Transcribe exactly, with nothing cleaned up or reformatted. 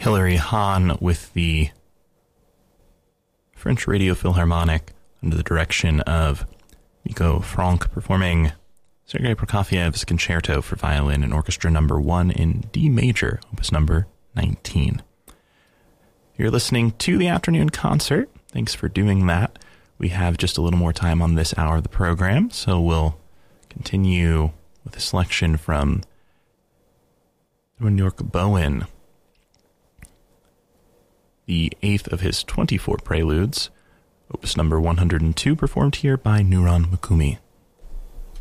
Hilary Hahn with the French Radio Philharmonic under the direction of Miko Franck performing Sergei Prokofiev's Concerto for Violin and Orchestra number one in D major, opus number nineteen. You're listening to the afternoon concert. Thanks for doing that. We have just a little more time on this hour of the program, so we'll continue with a selection from Edwin York Bowen, the eighth of his twenty-four preludes, opus number one hundred two, performed here by Nuran Mukumi.